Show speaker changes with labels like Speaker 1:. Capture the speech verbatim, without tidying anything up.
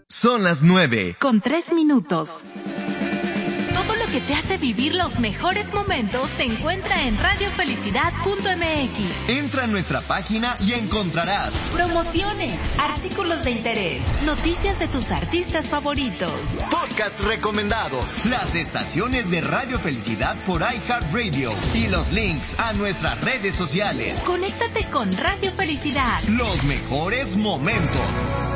Speaker 1: Son las nueve.
Speaker 2: Con tres minutos. Todo lo que te hace vivir los mejores momentos se encuentra en radio felicidad punto m x.
Speaker 1: Entra a nuestra página y encontrarás
Speaker 2: promociones, artículos de interés, noticias de tus artistas favoritos,
Speaker 1: podcast recomendados, las estaciones de Radio Felicidad por iHeartRadio y los links a nuestras redes sociales.
Speaker 2: Conéctate con Radio Felicidad.
Speaker 1: Los mejores momentos.